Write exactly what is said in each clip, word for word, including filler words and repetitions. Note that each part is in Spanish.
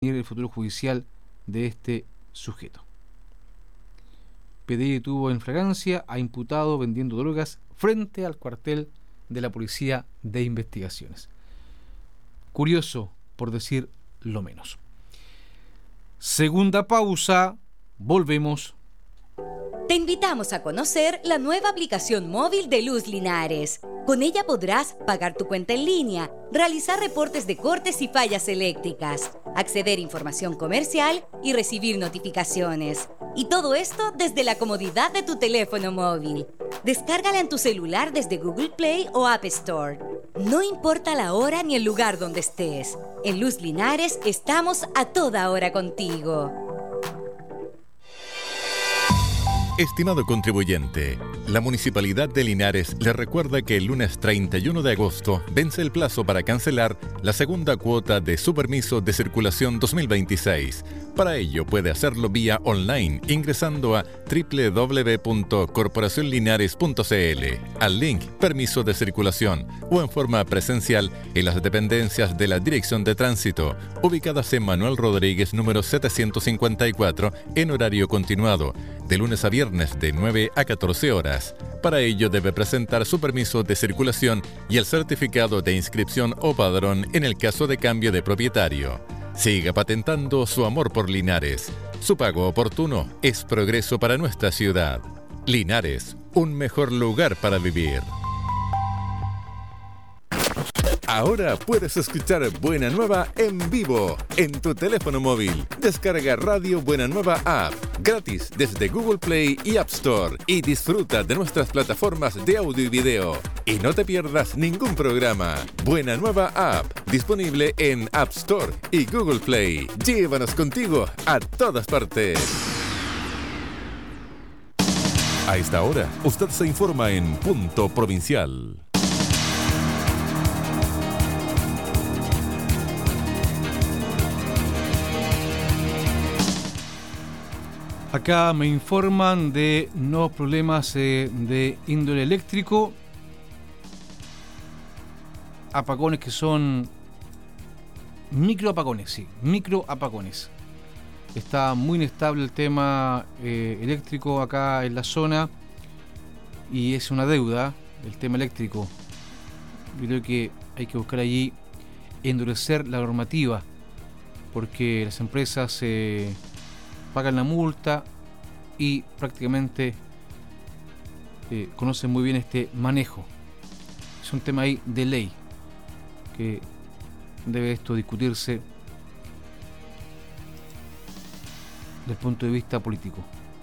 el futuro judicial de este sujeto. P D I detuvo en flagrancia a imputado vendiendo drogas frente al cuartel de la Policía de Investigaciones. Curioso, por decir lo menos. Segunda pausa, volvemos. Te invitamos a conocer la nueva aplicación móvil de Luz Linares. Con ella podrás pagar tu cuenta en línea, realizar reportes de cortes y fallas eléctricas, acceder a información comercial y recibir notificaciones. Y todo esto desde la comodidad de tu teléfono móvil. Descárgala en tu celular desde Google Play o App Store. No importa la hora ni el lugar donde estés. En Luz Linares estamos a toda hora contigo. Estimado contribuyente, la Municipalidad de Linares le recuerda que el lunes treinta y uno de agosto vence el plazo para cancelar la segunda cuota de su permiso de circulación dos mil veintiséis. Para ello puede hacerlo vía online ingresando a doble u doble u doble u punto corporación linares punto c l, al link Permiso de Circulación, o en forma presencial en las dependencias de la Dirección de Tránsito, ubicadas en Manuel Rodríguez número setecientos cincuenta y cuatro, en horario continuado, de lunes a viernes de nueve a catorce horas. Para ello debe presentar su permiso de circulación y el certificado de inscripción o padrón en el caso de cambio de propietario. Siga patentando su amor por Linares. Su pago oportuno es progreso para nuestra ciudad. Linares, un mejor lugar para vivir. Ahora puedes escuchar Buena Nueva en vivo en tu teléfono móvil. Descarga Radio Buena Nueva App gratis desde Google Play y App Store y disfruta de nuestras plataformas de audio y video. Y no te pierdas ningún programa. Buena Nueva App, disponible en App Store y Google Play. Llévanos contigo a todas partes. A esta hora, usted se informa en Punto Provincial. Acá me informan de nuevos problemas eh, de índole eléctrico, apagones que son microapagones, sí, microapagones. Está muy inestable el tema eh, eléctrico acá en la zona y es una deuda el tema eléctrico. Yo creo que hay que buscar allí endurecer la normativa porque las empresas eh, pagan la multa y prácticamente eh, conocen muy bien este manejo. Es un tema ahí de ley que debe esto discutirse desde el punto de vista político.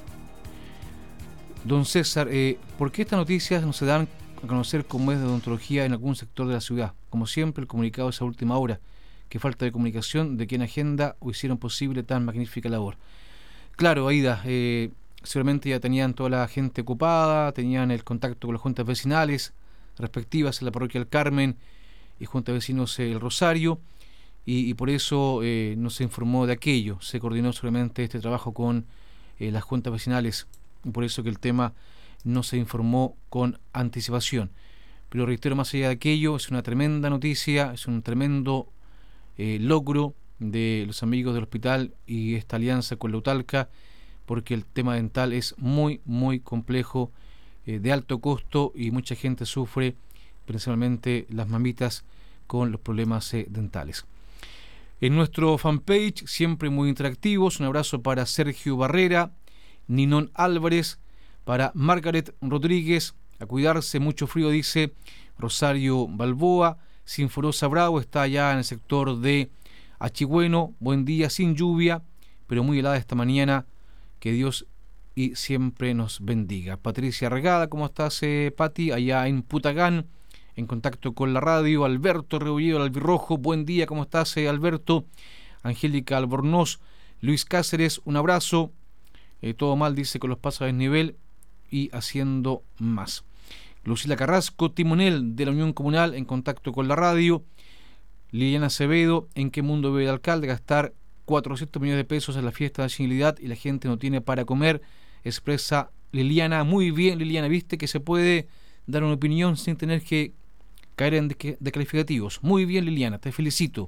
Don César, eh, ¿por qué estas noticias no se dan a conocer como es de odontología en algún sector de la ciudad? Como siempre, el comunicado es a última hora. Qué falta de comunicación de quien agenda o hicieron posible tan magnífica labor. Claro, Aida, eh, seguramente ya tenían toda la gente ocupada, tenían el contacto con las juntas vecinales respectivas en la parroquia del Carmen y junta de vecinos eh, el Rosario, y, y por eso eh, no se informó de aquello. Se coordinó solamente este trabajo con eh, las juntas vecinales, y por eso que el tema no se informó con anticipación. Pero reitero, más allá de aquello, es una tremenda noticia, es un tremendo eh, logro de los amigos del hospital y esta alianza con la Utalca, porque el tema dental es muy, muy complejo, eh, de alto costo, y mucha gente sufre, principalmente las mamitas, con los problemas eh, dentales. En nuestro fanpage, siempre muy interactivos, un abrazo para Sergio Barrera, Ninón Álvarez, para Margaret Rodríguez, a cuidarse, mucho frío, dice Rosario Balboa. Sinforosa Bravo está allá en el sector de Achigüeno, buen día, sin lluvia, pero muy helada esta mañana, que Dios y siempre nos bendiga. Patricia Regada, ¿cómo estás, eh, Pati? Allá en Putagán, en contacto con la radio. Alberto Rebolledo, Albirrojo, buen día, ¿cómo estás, eh, Alberto? Angélica Albornoz, Luis Cáceres, un abrazo. Eh, todo mal, dice, con los pasos a desnivel y haciendo más. Lucila Carrasco, timonel de la Unión Comunal, en contacto con la radio. Liliana Acevedo, ¿en qué mundo ve el alcalde gastar cuatrocientos millones de pesos en la fiesta de nacionalidad y la gente no tiene para comer? Expresa Liliana. Muy bien, Liliana, viste que se puede dar una opinión sin tener que caer en descalificativos. Muy bien, Liliana, te felicito.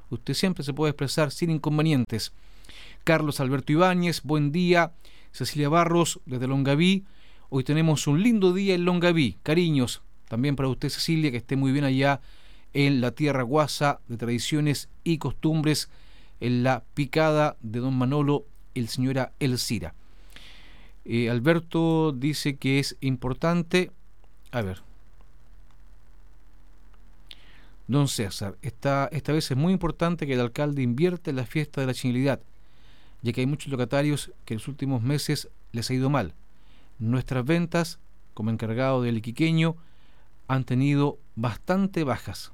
usted siempre se puede expresar sin inconvenientes. Carlos Alberto Ibáñez, buen día. Cecilia Barros, desde Longaví, hoy tenemos un lindo día en Longaví. Cariños, también para usted, Cecilia, que esté muy bien allá en la tierra guasa de tradiciones y costumbres, en la picada de don Manolo, el señora Elcira. Eh, Alberto dice que es importante, a ver, don César, esta, esta vez es muy importante que el alcalde invierta en la fiesta de la Chilenidad, ya que hay muchos locatarios que en los últimos meses les ha ido mal. Nuestras ventas, como encargado del iquiqueño, han tenido bastante bajas.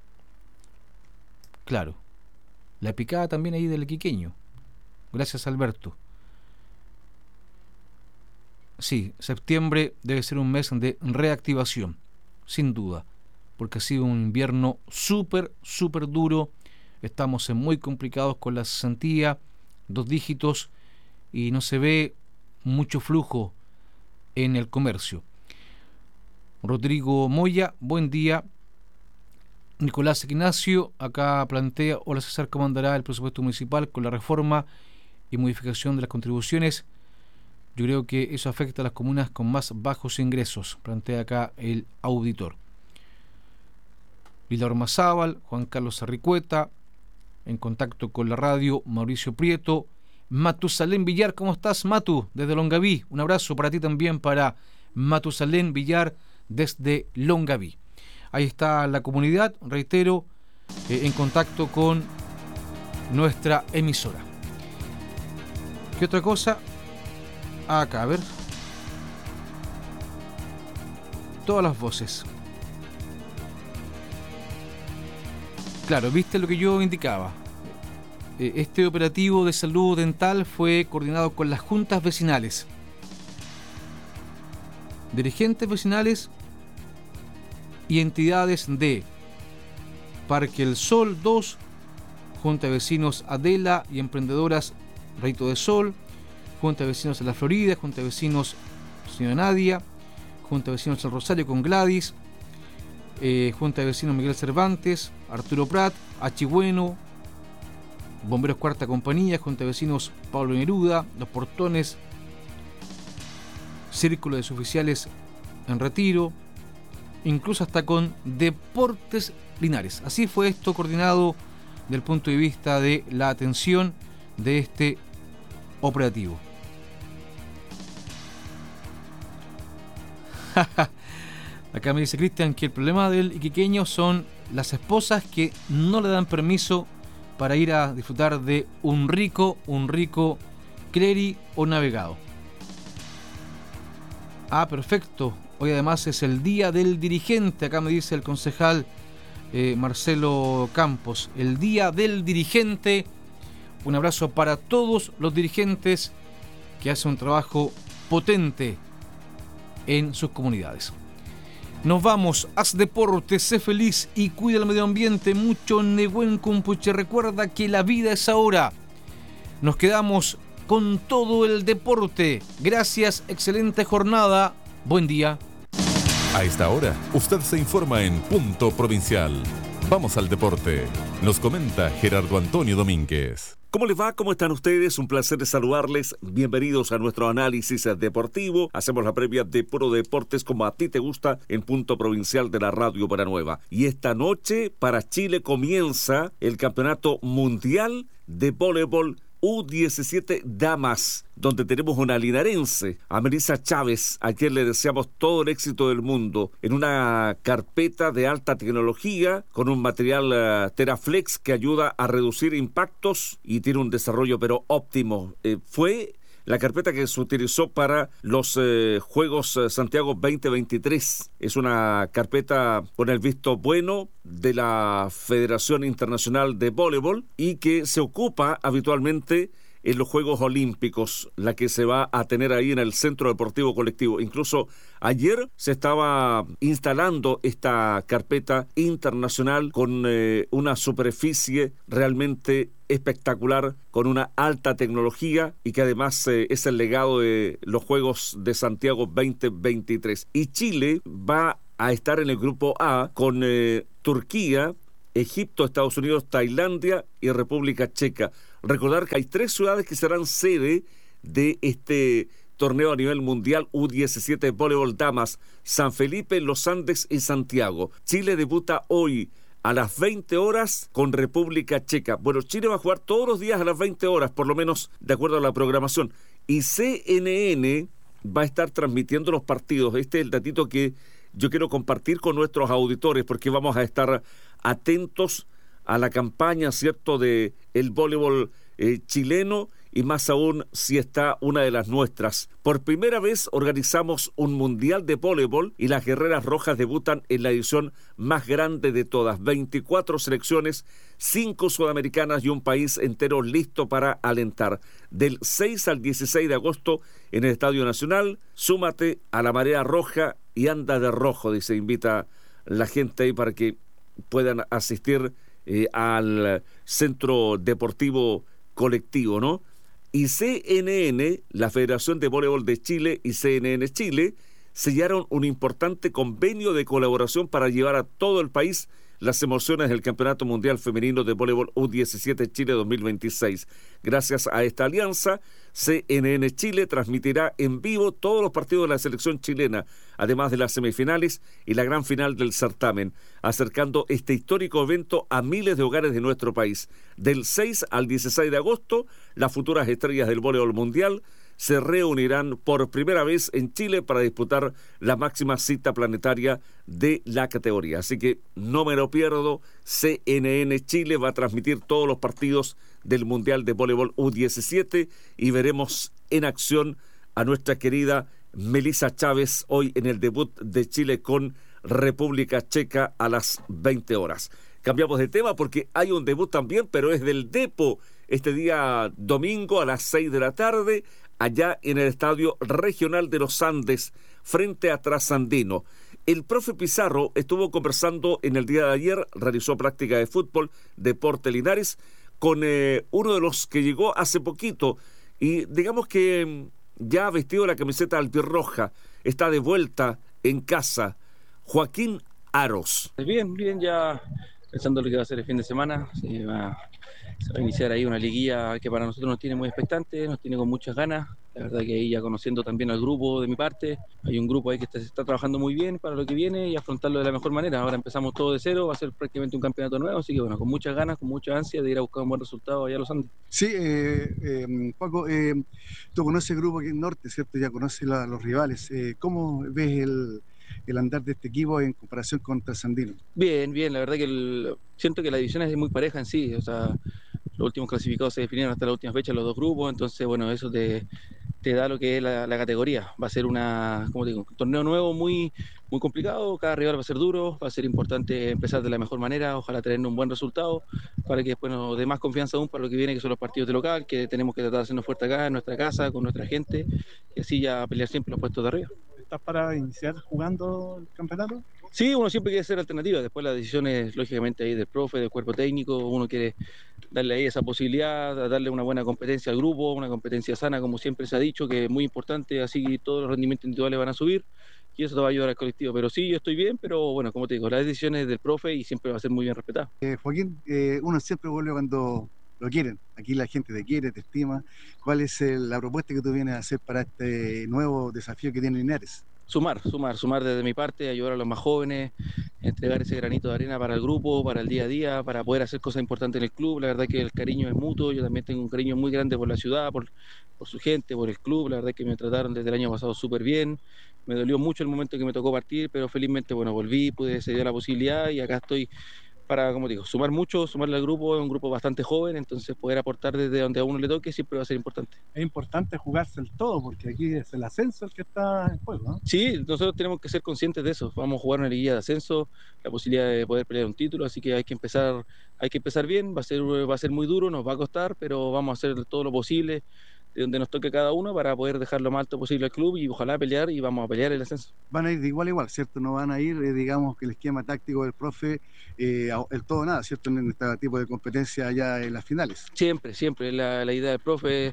Claro, la picada también ahí del iquiqueño. Gracias, Alberto. Sí, septiembre debe ser un mes de reactivación, sin duda, porque ha sido un invierno súper, súper duro. Estamos en muy complicados con la cesantía, dos dígitos, y no se ve mucho flujo en el comercio. Rodrigo Moya, buen día. Nicolás Ignacio, acá plantea: hola César, ¿cómo andará el presupuesto municipal con la reforma y modificación de las contribuciones? Yo creo que eso afecta a las comunas con más bajos ingresos, plantea acá el auditor. Pilar Mazábal, Juan Carlos Arricueta, en contacto con la radio, Mauricio Prieto. Matusalén Villar, ¿cómo estás, Matu? Desde Longaví, un abrazo para ti también, para Matusalén Villar desde Longaví. Ahí está la comunidad, reitero, eh, en contacto con nuestra emisora. ¿Qué otra cosa? Acá, a ver. Todas las voces. Claro, viste lo que yo indicaba. Este operativo de salud dental fue coordinado con las juntas vecinales. Dirigentes vecinales y entidades de Parque El Sol dos, Junta de Vecinos Adela y Emprendedoras Rito de Sol, Junta de Vecinos de la Florida, Junta de Vecinos Señora Nadia, Junta de Vecinos del Rosario con Gladys, eh, Junta de Vecinos Miguel Cervantes, Arturo Prat, Achigüeno, Bomberos Cuarta Compañía, Junta de Vecinos Pablo Neruda, Los Portones, Círculo de Suboficiales en Retiro, incluso hasta con Deportes Linares. Así fue esto coordinado desde el punto de vista de la atención de este operativo. Acá me dice Cristian que el problema del iquiqueño son las esposas que no le dan permiso para ir a disfrutar de un rico, un rico cleri o navegado. Ah, perfecto. Hoy además es el día del dirigente. Acá me dice el concejal eh, Marcelo Campos. El día del dirigente. Un abrazo para todos los dirigentes que hacen un trabajo potente en sus comunidades. Nos vamos, haz deporte, sé feliz y cuida el medio ambiente. Mucho Nehuen Kumpuche. Recuerda que la vida es ahora. Nos quedamos con todo el deporte. Gracias, excelente jornada. Buen día. A esta hora, usted se informa en Punto Provincial. Vamos al deporte. Nos comenta Gerardo Antonio Domínguez. ¿Cómo les va? ¿Cómo están ustedes? Un placer saludarles. Bienvenidos a nuestro análisis deportivo. Hacemos la previa de Puro Deportes como a ti te gusta en Punto Provincial de la Radio Paranueva. Y esta noche para Chile comienza el Campeonato Mundial de Voleibol U diecisiete Damas, donde tenemos una linarense, a Melissa Chávez, a quien le deseamos todo el éxito del mundo, en una carpeta de alta tecnología, con un material uh, Teraflex que ayuda a reducir impactos y tiene un desarrollo pero óptimo. Eh, fue la carpeta que se utilizó para los eh, Juegos eh, Santiago veinte veintitrés. Es una carpeta con el visto bueno de la Federación Internacional de Voleibol y que se ocupa habitualmente en los Juegos Olímpicos, la que se va a tener ahí en el Centro Deportivo Colectivo. Incluso ayer se estaba instalando esta carpeta internacional con eh, una superficie realmente espectacular, con una alta tecnología y que además eh, es el legado de los Juegos de Santiago veinte veintitrés. Y Chile va a estar en el grupo A con eh, Turquía, Egipto, Estados Unidos, Tailandia y República Checa. Recordar que hay tres ciudades que serán sede de este torneo a nivel mundial U diecisiete voleibol damas: San Felipe, Los Andes y Santiago. Chile debuta hoy a las veinte horas con República Checa. Bueno, Chile va a jugar todos los días a las veinte horas, por lo menos de acuerdo a la programación. Y C N N va a estar transmitiendo los partidos. Este es el datito que yo quiero compartir con nuestros auditores, porque vamos a estar atentos a la campaña, ¿cierto?, de el voleibol eh, chileno, y más aún si está una de las nuestras. Por primera vez organizamos un mundial de voleibol y las Guerreras Rojas debutan en la edición más grande de todas. veinticuatro selecciones, cinco sudamericanas y un país entero listo para alentar. Del seis al dieciséis de agosto en el Estadio Nacional, súmate a la Marea Roja y anda de rojo, dice, invita la gente ahí para que puedan asistir eh, al Centro Deportivo Colectivo, ¿no? Y C N N, la Federación de Voleibol de Chile y C N N Chile sellaron un importante convenio de colaboración para llevar a todo el país las emociones del Campeonato Mundial Femenino de Voleibol U diecisiete Chile dos mil veintiséis. Gracias a esta alianza, C N N Chile transmitirá en vivo todos los partidos de la selección chilena, además de las semifinales y la gran final del certamen, acercando este histórico evento a miles de hogares de nuestro país. Del seis al dieciséis de agosto, las futuras estrellas del voleibol mundial se reunirán por primera vez en Chile para disputar la máxima cita planetaria de la categoría. Así que no me lo pierdo. C N N Chile va a transmitir todos los partidos del Mundial de Voleibol U diecisiete y veremos en acción a nuestra querida Melissa Chávez hoy en el debut de Chile con República Checa a las veinte horas. Cambiamos de tema porque hay un debut también, pero es del Depo, este día domingo a las seis de la tarde, allá en el Estadio Regional de los Andes, frente a Trasandino. El profe Pizarro estuvo conversando en el día de ayer, realizó práctica de fútbol, Deporte Linares, con eh, uno de los que llegó hace poquito, y digamos que ya ha vestido la camiseta albirroja, está de vuelta en casa, Joaquín Aros. Bien, bien, ya pensando lo que va a ser el fin de semana, se va, se va a iniciar ahí una liguilla que para nosotros nos tiene muy expectantes, nos tiene con muchas ganas. La verdad que ahí ya conociendo también al grupo de mi parte, hay un grupo ahí que está, se está trabajando muy bien para lo que viene y afrontarlo de la mejor manera. Ahora empezamos todo de cero, va a ser prácticamente un campeonato nuevo, así que bueno, con muchas ganas, con mucha ansia de ir a buscar un buen resultado allá a los Andes. Sí, eh, eh, Paco, eh, tú conoces el grupo aquí en Norte, ¿cierto? Ya conoces la, los rivales. Eh, ¿Cómo ves el, el andar de este equipo en comparación con Trasandino? Bien, bien, la verdad que el, siento que la división es muy pareja en sí, o sea, los últimos clasificados se definieron hasta la última fecha los dos grupos, entonces bueno, eso te, te da lo que es la, la categoría. Va a ser una, como digo, un torneo nuevo muy, muy complicado, cada rival va a ser duro, va a ser importante empezar de la mejor manera, ojalá tener un buen resultado para que después nos dé más confianza aún para lo que viene, que son los partidos de local, que tenemos que tratar de hacernos fuerte acá en nuestra casa, con nuestra gente, y así ya pelear siempre los puestos de arriba. ¿Estás para iniciar jugando el campeonato? Sí, uno siempre quiere ser alternativa, después la decisión es lógicamente ahí del profe, del cuerpo técnico, uno quiere darle ahí esa posibilidad, darle una buena competencia al grupo, una competencia sana como siempre se ha dicho, que es muy importante, así todos los rendimientos individuales van a subir y eso te va a ayudar al colectivo, pero sí, yo estoy bien, pero bueno, como te digo, la decisión es del profe y siempre va a ser muy bien respetada. Eh, Joaquín, eh, uno siempre vuelve cuando lo quieren, aquí la gente te quiere, te estima. ¿Cuál es el, la propuesta que tú vienes a hacer para este nuevo desafío que tiene Linares? Sumar, sumar, sumar desde mi parte, ayudar a los más jóvenes, entregar ese granito de arena para el grupo, para el día a día, para poder hacer cosas importantes en el club. La verdad que el cariño es mutuo, yo también tengo un cariño muy grande por la ciudad, por, por su gente, por el club. La verdad que me trataron desde el año pasado súper bien. Me dolió mucho el momento que me tocó partir, pero felizmente, bueno, volví, pude, se dio la posibilidad y acá estoy para, como digo, sumar mucho, sumarle al grupo. Es un grupo bastante joven, entonces poder aportar desde donde a uno le toque siempre va a ser importante. Es importante jugarse el todo, porque aquí es el ascenso el que está en juego, ¿no? Sí, nosotros tenemos que ser conscientes de eso. Vamos a jugar una liguilla de ascenso, la posibilidad de poder pelear un título, así que hay que empezar, hay que empezar bien. Va a ser, va a ser muy duro, nos va a costar, pero vamos a hacer todo lo posible de donde nos toque cada uno para poder dejar lo más alto posible al club y ojalá pelear, y vamos a pelear el ascenso. Van a ir de igual a igual, ¿cierto? No van a ir, eh, digamos, que el esquema táctico del profe, eh, el todo o nada, ¿cierto? En este tipo de competencia allá en las finales. Siempre, siempre. La, la idea del profe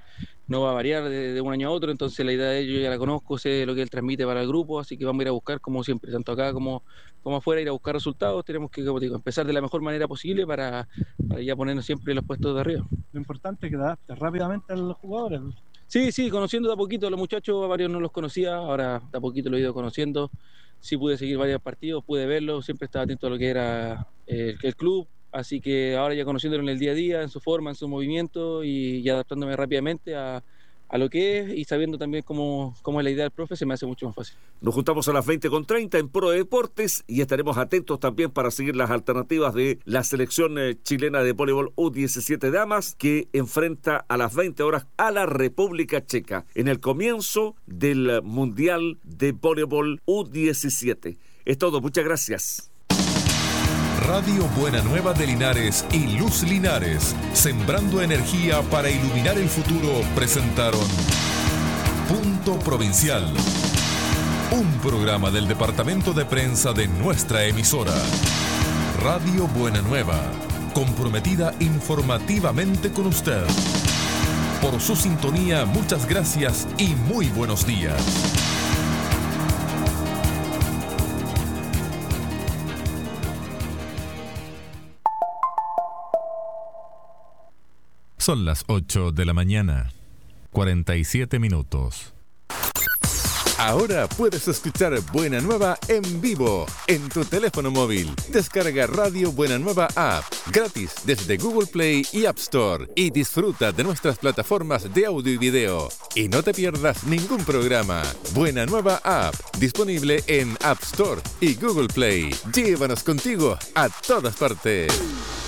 no va a variar de, de un año a otro, entonces la idea de ellos ya la conozco, sé lo que él transmite para el grupo, así que vamos a ir a buscar como siempre, tanto acá como, como afuera, ir a buscar resultados. Tenemos que, como digo, empezar de la mejor manera posible para, para ya ponernos siempre en los puestos de arriba. Lo importante es que te adaptes rápidamente a los jugadores. Sí, sí, conociendo de a poquito a los muchachos, a varios no los conocía, ahora de a poquito lo he ido conociendo. Sí pude seguir varios partidos, pude verlos, siempre estaba atento a lo que era el, el club, así que ahora ya conociéndolo en el día a día, en su forma, en su movimiento y, y adaptándome rápidamente a, a lo que es y sabiendo también cómo, cómo es la idea del profe, se me hace mucho más fácil. Nos juntamos a las veinte con treinta en Pro Deportes y estaremos atentos también para seguir las alternativas de la selección chilena de voleibol U diecisiete damas que enfrenta a las veinte horas a la República Checa en el comienzo del Mundial de Voleibol U diecisiete. Es todo, muchas gracias. Radio Buena Nueva de Linares y Luz Linares, sembrando energía para iluminar el futuro, presentaron Punto Provincial, un programa del departamento de prensa de nuestra emisora. Radio Buena Nueva, comprometida informativamente con usted. Por su sintonía, muchas gracias y muy buenos días. Son las ocho de la mañana, cuarenta y siete minutos. Ahora puedes escuchar Buena Nueva en vivo en tu teléfono móvil. Descarga Radio Buena Nueva App gratis desde Google Play y App Store y disfruta de nuestras plataformas de audio y video. Y no te pierdas ningún programa. Buena Nueva App, disponible en App Store y Google Play. Llévanos contigo a todas partes.